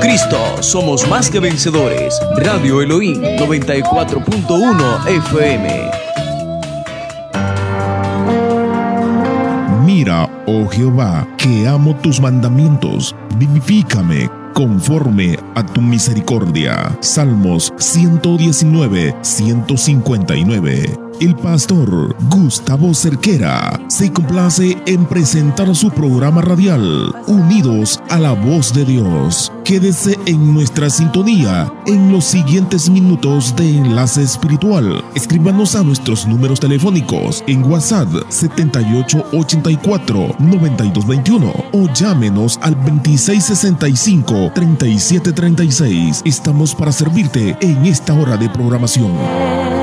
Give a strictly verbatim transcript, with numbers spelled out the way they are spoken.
Cristo somos más que vencedores. Radio Elohim noventa y cuatro punto uno F M. Mira, oh Jehová, que amo tus mandamientos, vivifícame conforme a tu misericordia. Salmos ciento diecinueve, ciento cincuenta y nueve. El pastor Gustavo Cerquera se complace en presentar su programa radial, Unidos a la Voz de Dios. Quédese en nuestra sintonía en los siguientes minutos de Enlace Espiritual. Escríbanos a nuestros números telefónicos en WhatsApp setenta y ocho ochenta y cuatro noventa y dos veintiuno o llámenos al veintiséis sesenta y cinco treinta y siete treinta y seis. Estamos para servirte en esta hora de programación.